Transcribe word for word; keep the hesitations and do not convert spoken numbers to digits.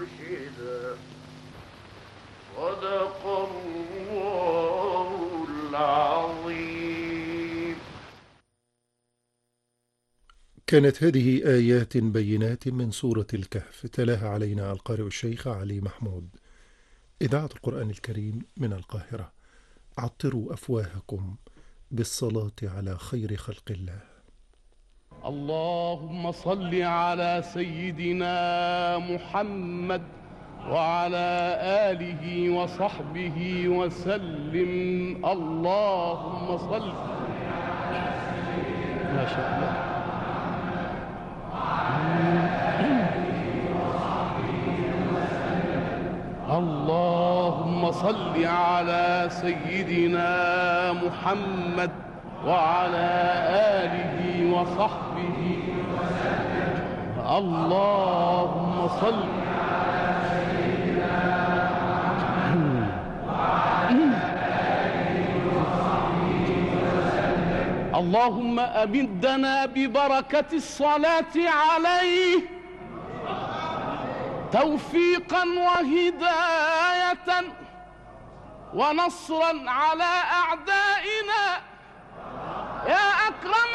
مرشدا. صدق الله العظيم. كانت هذه آيات بينات من سورة الكهف، تلاها علينا القارئ الشيخ علي محمود. إذاعة القرآن الكريم من القاهرة. عطروا أفواهكم بالصلاة على خير خلق الله. اللهم صل على سيدنا محمد وعلى آله وصحبه وسلم. اللهم صل. ما شاء الله. اللهم صل على سيدنا محمد وعلى آله وصحبه وسلم. اللهم صل على سيدنا محمد وعلى آله وصحبه وسلم. اللهم أمدنا ببركة الصلاة عليه توفيقا وهداية ونصرا على أعدائنا يا أكرم